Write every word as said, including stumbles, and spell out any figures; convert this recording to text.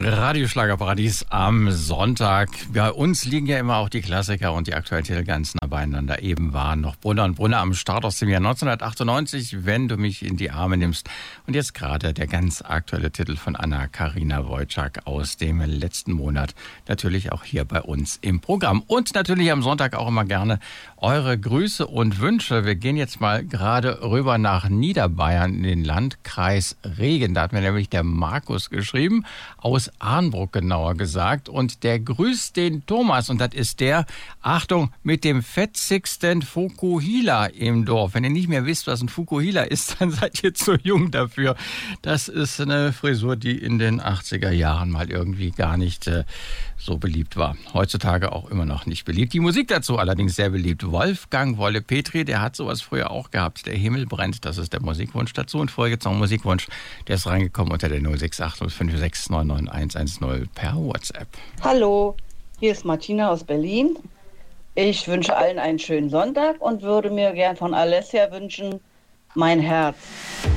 Radioschlagerparadies am Sonntag. Bei uns liegen ja immer auch die Klassiker und die aktuellen Titel ganz nah beieinander. Eben waren noch Brunner und Brunner am Start aus dem Jahr neunzehnhundertachtundneunzig, wenn du mich in die Arme nimmst. Und jetzt gerade der ganz aktuelle Titel von Anna-Karina Wojcik aus dem letzten Monat. Natürlich auch hier bei uns im Programm. Und natürlich am Sonntag auch immer gerne eure Grüße und Wünsche. Wir gehen jetzt mal gerade rüber nach Niederbayern in den Landkreis Regen. Da hat mir nämlich der Markus geschrieben, aus Arnbruck genauer gesagt. Und der grüßt den Thomas. Und das ist der, Achtung, mit dem fetzigsten Fukuhila im Dorf. Wenn ihr nicht mehr wisst, was ein Fukuhila ist, dann seid ihr zu jung dafür. Das ist eine Frisur, die in den achtziger Jahren mal irgendwie gar nicht äh, so beliebt war. Heutzutage auch immer noch nicht beliebt. Die Musik dazu allerdings sehr beliebt. Wolfgang Wolle-Petri, der hat sowas früher auch gehabt. Der Himmel brennt, das ist der Musikwunsch dazu. Und vorher jetzt noch ein Musikwunsch, der ist reingekommen unter der null sechs acht fünf sechs neun neun eins eins null per WhatsApp. Hallo, hier ist Martina aus Berlin. Ich wünsche allen einen schönen Sonntag und würde mir gern von Alessia wünschen, mein Herz.